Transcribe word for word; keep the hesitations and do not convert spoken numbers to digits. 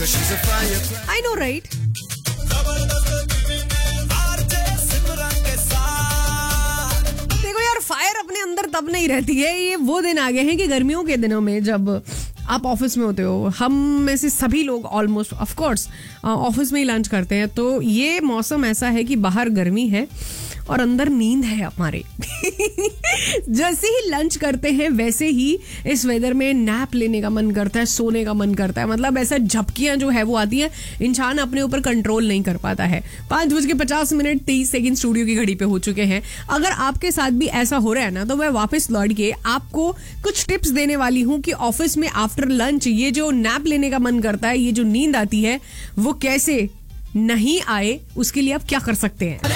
I know right. देखो यार, fire अपने अंदर तब नहीं रहती है। ये वो दिन आ गए हैं कि गर्मियों के दिनों में जब आप ऑफिस में होते हो, हम में से सभी लोग ऑलमोस्ट ऑफ कोर्स ऑफिस में ही लंच करते हैं, तो ये मौसम ऐसा है कि बाहर गर्मी है और अंदर नींद है हमारे। जैसे ही लंच करते हैं वैसे ही इस वेदर में नैप लेने का मन करता है, सोने का मन करता है। मतलब ऐसा झपकियां जो है वो आती हैं, इंसान अपने ऊपर कंट्रोल नहीं कर पाता है। पांच बज के पचास मिनट तेईस सेकंड स्टूडियो की घड़ी पे हो चुके हैं। अगर आपके साथ भी ऐसा हो रहा है ना, तो मैं वापस लौट के आपको कुछ टिप्स देने वाली हूँ कि ऑफिस में आफ्टर लंच ये जो नैप लेने का मन करता है, ये जो नींद आती है, वो कैसे नहीं आए, उसके लिए आप क्या कर सकते हैं।